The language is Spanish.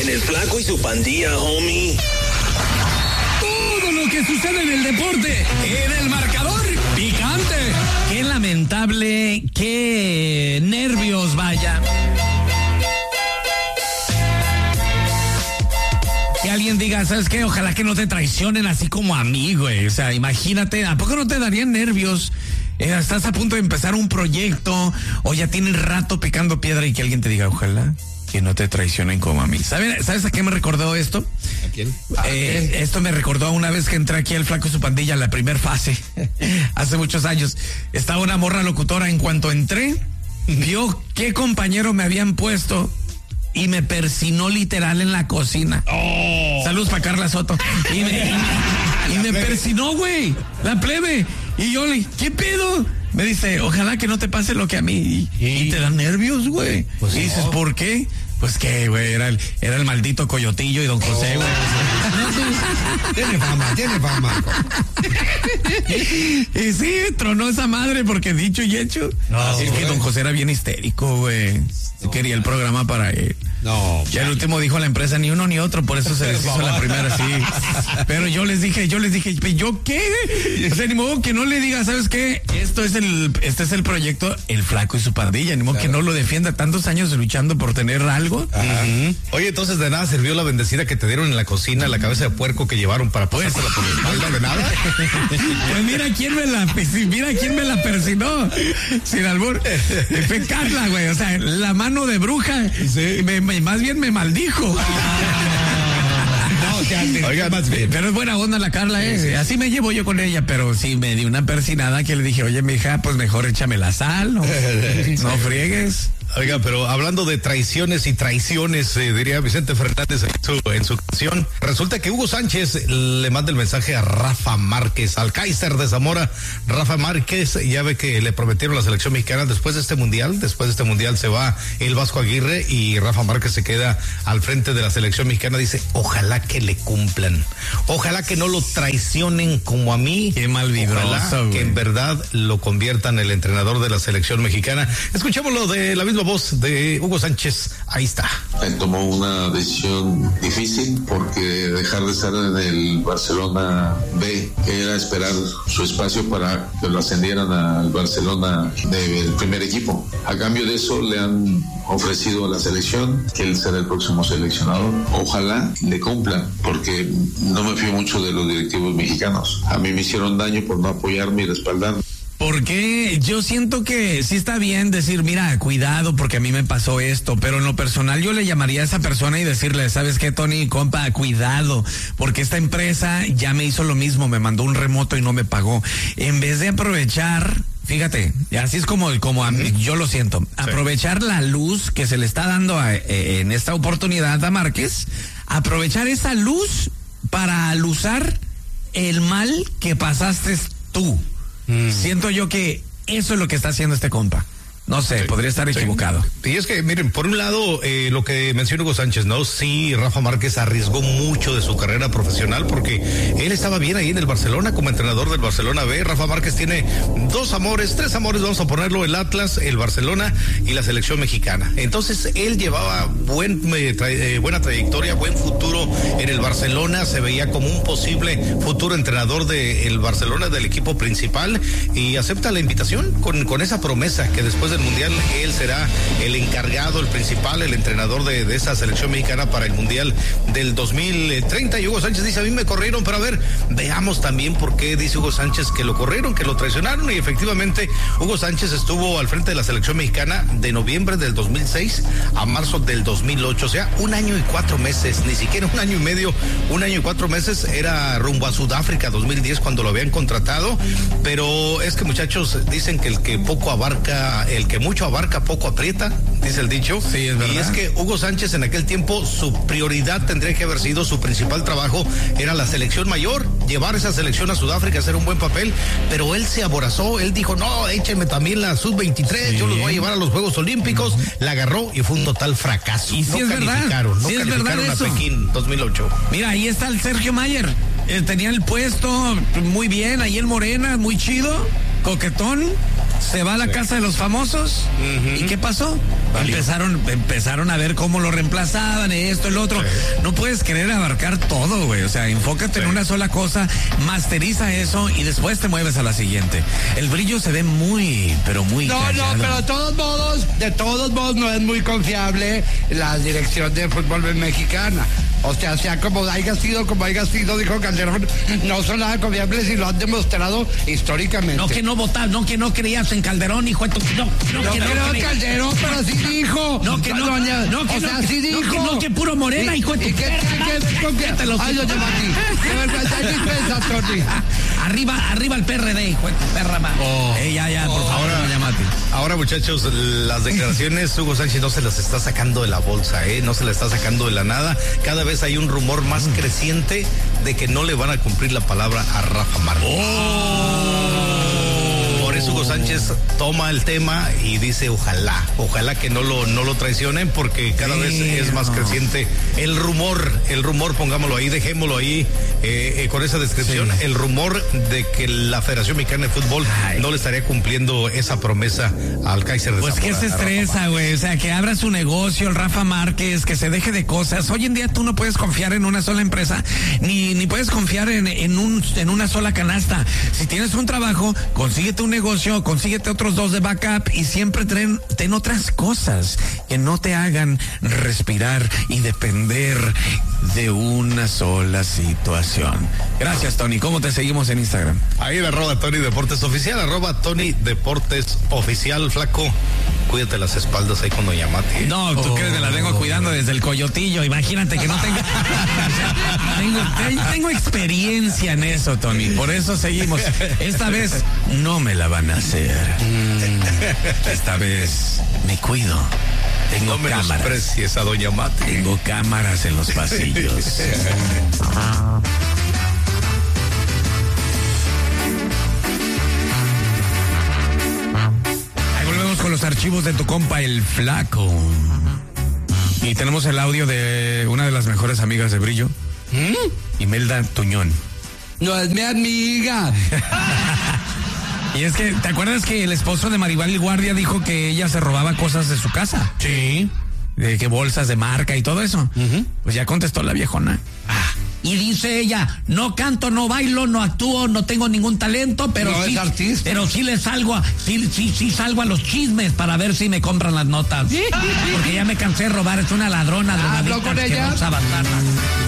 En el Flaco y su Pandilla, homie. Todo lo que sucede en el deporte, en el marcador picante. Qué lamentable, qué nervios, vaya. Que alguien diga, ¿sabes qué? Ojalá que no te traicionen así como a mí, güey. O sea, imagínate, ¿a poco no te darían nervios? Estás a punto de empezar un proyecto o ya tienes rato picando piedra y que alguien te diga, ojalá que no te traicionen como a mí. ¿Sabes a qué me recordó esto? ¿A quién? Esto me recordó una vez que entré aquí al Flaco y su Pandilla, la primer fase, hace muchos años. Estaba una morra locutora, en cuanto entré, vio qué compañero me habían puesto y me persinó literal en la cocina. Oh. Saludos para Carla Soto. Y me persinó, güey, la plebe. Y yo le, ¿qué pedo? Me dice, ojalá que no te pase lo que a mí. Y te dan nervios, güey. Pues y dices, ¿por qué? Pues que, güey, era el maldito Coyotillo y Don José, güey. Tiene fama. Y sí, tronó esa madre porque dicho y hecho. No, es que Don José era bien histérico, güey. Quería el programa para él. No. Ya el último dijo a la empresa, ni uno ni otro, por eso se deshizo la primera, sí. Pero yo les dije, ¿yo qué? O sea, ni modo que no le diga, ¿sabes qué? Este es el proyecto El Flaco y su Pandilla, ni modo que no lo defienda, tantos años luchando por tener algo. Oye, entonces de nada sirvió la bendecida que te dieron en la cocina, la cabeza de puerco que llevaron para pasársela por la espalda, ¿de nada? Pues mira quién me la persinó, sin albur. Fue Carla, güey, o sea, la mano de bruja, sí. Más bien me maldijo. Oiga, más bien. Pero es buena onda la Carla, sí. Así me llevo yo con ella, pero sí me di una persinada que le dije, oye, mija, pues mejor échame la sal, no friegues. Oiga, pero hablando de traiciones y traiciones, diría Vicente Fernández en su canción, resulta que Hugo Sánchez le manda el mensaje a Rafa Márquez, al Kaiser de Zamora. Rafa Márquez, ya ve que le prometieron la selección mexicana después de este mundial se va el Vasco Aguirre y Rafa Márquez se queda al frente de la selección mexicana. Dice, ojalá que le cumplan, ojalá que no lo traicionen como a mí. Qué malvibroso, ojalá que en verdad lo conviertan el entrenador de la selección mexicana. Escuchémoslo de la misma voz de Hugo Sánchez. Ahí está. Tomó una decisión difícil porque dejar de estar en el Barcelona B era esperar su espacio para que lo ascendieran al Barcelona del primer equipo. A cambio de eso le han ofrecido a la selección que él será el próximo seleccionador. Ojalá le cumplan, porque no me fío mucho de los directivos mexicanos. A mí me hicieron daño por no apoyarme y respaldarme. Porque yo siento que sí está bien decir, mira, cuidado porque a mí me pasó esto, pero en lo personal yo le llamaría a esa persona y decirle, ¿sabes qué, Tony? Compa, cuidado, porque esta empresa ya me hizo lo mismo, me mandó un remoto y no me pagó. En vez de aprovechar, fíjate, así es como a mí, yo lo siento, sí. Aprovechar la luz que se le está dando en esta oportunidad a Márquez, aprovechar esa luz para alusar el mal que pasaste tú. Siento yo que eso es lo que está haciendo este compa. No sé, sí, podría estar equivocado. Sí. Y es que, miren, por un lado, lo que menciona Hugo Sánchez, ¿no? Sí, Rafa Márquez arriesgó mucho de su carrera profesional porque él estaba bien ahí en el Barcelona como entrenador del Barcelona B. Rafa Márquez tiene tres amores, vamos a ponerlo, el Atlas, el Barcelona y la selección mexicana. Entonces, él llevaba buena trayectoria, buen futuro en el Barcelona, se veía como un posible futuro entrenador del Barcelona, del equipo principal, y acepta la invitación con esa promesa que después del Mundial él será el encargado, el principal, el entrenador de esa selección mexicana para el Mundial del 2030. Y Hugo Sánchez dice, a mí me corrieron, pero a ver, veamos también por qué dice Hugo Sánchez que lo corrieron, que lo traicionaron. Y efectivamente Hugo Sánchez estuvo al frente de la selección mexicana de noviembre del 2006 a marzo del 2008, o sea, 1 año y 4 meses, ni siquiera 1 año y medio, 1 año y 4 meses, era rumbo a Sudáfrica 2010 cuando lo habían contratado. Pero es que, muchachos, dicen que el que mucho abarca, poco aprieta, dice el dicho. Sí, es verdad. Y es que Hugo Sánchez en aquel tiempo, su prioridad tendría que haber sido, su principal trabajo era la selección mayor, llevar esa selección a Sudáfrica, hacer un buen papel, pero él se aborazó, él dijo, no, échenme también la sub-23, sí. Yo los voy a llevar a los Juegos Olímpicos, la agarró y fue un total fracaso. Y no calificaron, no calificaron a Pekín 2008. Mira, ahí está el Sergio Mayer, tenía el puesto muy bien, ahí en Morena, muy chido, coquetón. Se va a la casa de los famosos. ¿Y qué pasó? Empezaron a ver cómo lo reemplazaban, esto, el otro. Sí. No puedes querer abarcar todo, güey. O sea, enfócate en una sola cosa, masteriza eso y después te mueves a la siguiente. El brillo se ve muy, pero muy callado. Pero de todos modos no es muy confiable la dirección de fútbol mexicana. O sea como haya sido, dijo Calderón, no son nada confiables y lo han demostrado históricamente. No que no votas, no que no creías en Calderón, hijo. No creo en Calderón, pero sí dijo. Sí dijo. No que puro Morena, hijo de tu te lo ay, doña Mati. Arriba el PRD, hijo de tu perra, man. Ya, por favor, doña Mati. Ahora, muchachos, las declaraciones Hugo Sánchez no se las está sacando de la bolsa, no se las está sacando de la nada. Cada vez hay un rumor más creciente de que no le van a cumplir la palabra a Rafa Márquez. Por eso Hugo Sánchez toma el tema y dice ojalá que no lo traicionen, porque cada vez es más creciente el rumor, pongámoslo ahí, dejémoslo ahí con esa descripción, el rumor de que la Federación Mexicana de Fútbol no le estaría cumpliendo esa promesa al Kaiser de Zamora. Pues que se estresa, güey, o sea, que abra su negocio el Rafa Márquez, que se deje de cosas. Hoy en día tú no puedes confiar en una sola empresa, ni puedes confiar en una sola canasta. Si tienes un trabajo, consíguete un negocio, consíguete otros 2 de backup y siempre ten otras cosas que no te hagan respirar y depender de una sola situación. Gracias, Tony. ¿Cómo te seguimos en Instagram? Ahí en @Tony Deportes Oficial, @Tony Deportes Oficial. Flaco, cuídate las espaldas ahí con doña Mati. No, tú crees que la vengo cuidando desde el coyotillo. Imagínate que no tengo... tengo experiencia en eso, Tony. Por eso seguimos. Esta vez no me la van a hacer. Esta vez me cuido. Tengo cámaras. A doña Mati. Tengo cámaras en los pasillos. Ahí volvemos con los archivos de tu compa el Flaco. Y tenemos el audio de una de las mejores amigas de Brillo, Imelda Tuñón. No es mi amiga. Y es que, ¿te acuerdas que el esposo de Maribel Guardia dijo que ella se robaba cosas de su casa? Sí. De que bolsas de marca y todo eso. Pues ya contestó la viejona. Y dice ella, no canto, no bailo, no actúo, no tengo ningún talento, pero no sí, es artista. Pero sí le salgo sí salgo a los chismes para ver si me compran las notas. Porque ya me cansé de robar, es una ladrona, drogadicta, con ella. Batana.